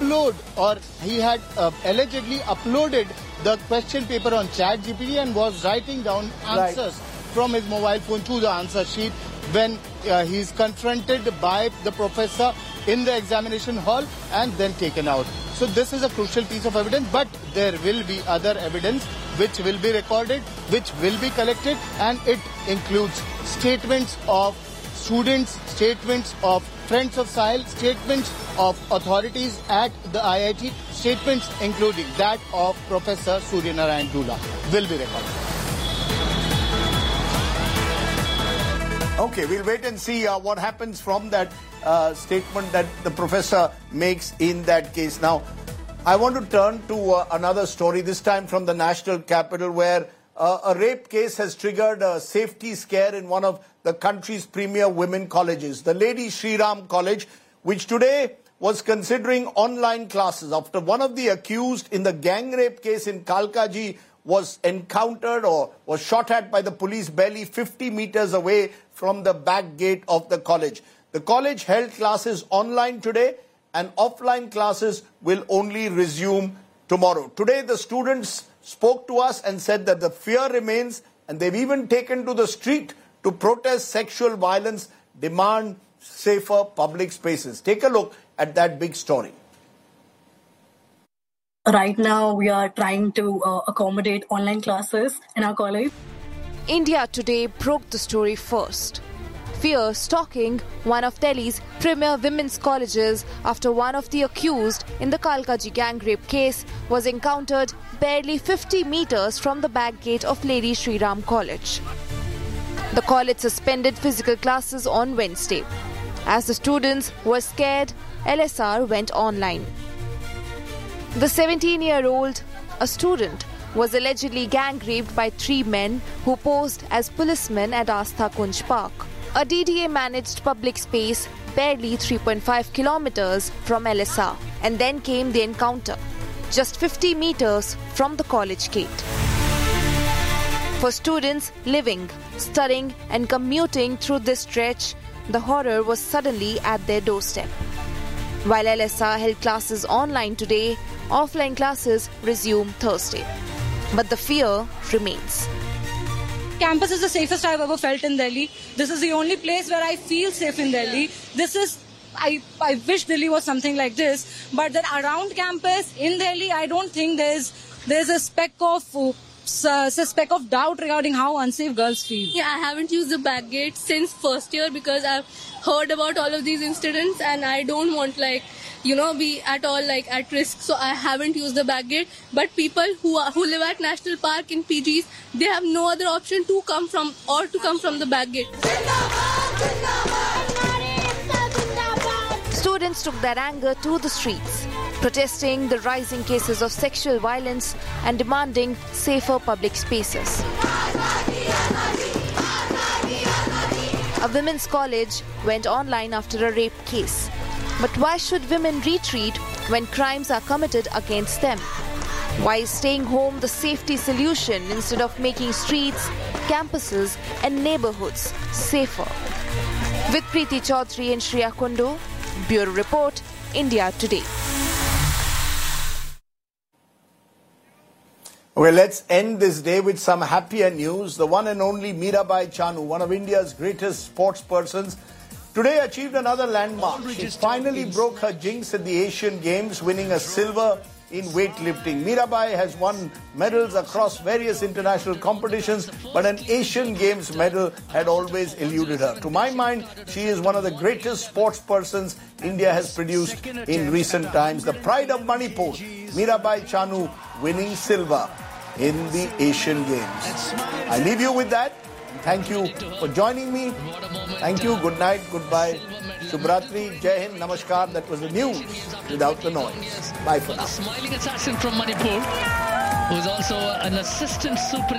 upload, or he had allegedly uploaded the question paper on ChatGPT and was writing down answers from his mobile phone to the answer sheet when he is confronted by the professor in the examination hall and then taken out. So this is a crucial piece of evidence, but there will be other evidence which will be recorded, which will be collected, and it includes statements of students, statements of friends of Sahil, statements of authorities at the IIT, statements including that of Professor Surya Narayan Dula will be recorded. Okay, we'll wait and see what happens from that statement that the professor makes in that case. Now, I want to turn to another story, this time from the national capital, where a rape case has triggered a safety scare in one of the country's premier women colleges, the Lady Shri Ram College, which today was considering online classes after one of the accused in the gang rape case in Kalkaji was encountered or was shot at by the police barely 50 meters away from the back gate of the college. The college held classes online today, and offline classes will only resume tomorrow. Today, the students spoke to us and said that the fear remains, and they've even taken to the street to protest sexual violence, demand safer public spaces. Take a look at that big story. Right now, we are trying to accommodate online classes in our college. India Today broke the story first. Fear stalking one of Delhi's premier women's colleges after one of the accused in the Kalkaji gang rape case was encountered barely 50 meters from the back gate of Lady Shri Ram College. The college suspended physical classes on Wednesday. As the students were scared, LSR went online. The 17-year-old, a student, was allegedly gang raped by 3 men who posed as policemen at Astha Kunj Park, a DDA-managed public space barely 3.5 kilometers from LSR. And then came the encounter, just 50 meters from the college gate. For students living, studying and commuting through this stretch, the horror was suddenly at their doorstep. While LSR held classes online today, offline classes resume Thursday. But the fear remains. Campus is the safest I've ever felt in Delhi. This is the only place where I feel safe in Delhi. I wish Delhi was something like this. But then around campus in Delhi, I don't think there's a speck of doubt regarding how unsafe girls feel. Yeah, I haven't used the back gate since first year because I've heard about all of these incidents and I don't want be at all at risk. So I haven't used the back gate. But people who live at National Park in PGs, they have no other option to come from the back gate. Students took their anger to the streets, protesting the rising cases of sexual violence and demanding safer public spaces. A women's college went online after a rape case. But why should women retreat when crimes are committed against them? Why is staying home the safety solution instead of making streets, campuses and neighborhoods safer? With Preeti Chaudhary and Shreya Kundu, Bureau Report, India Today. Well, let's end this day with some happier news. The one and only Mirabai Chanu, one of India's greatest sports persons, today achieved another landmark. She finally broke her jinx at the Asian Games, winning a silver in weightlifting. Mirabai has won medals across various international competitions, but an Asian Games medal had always eluded her. To my mind, she is one of the greatest sports persons India has produced in recent times. The pride of Manipur, Mirabai Chanu winning silver in the Asian Games. I leave you with that. Thank you for joining me. Thank you. Good night. Goodbye. Shubhratri. Jai Hind. Namaskar. That was the news without the noise. Bye for now. Smiling assassin from Manipur, who is also an assistant super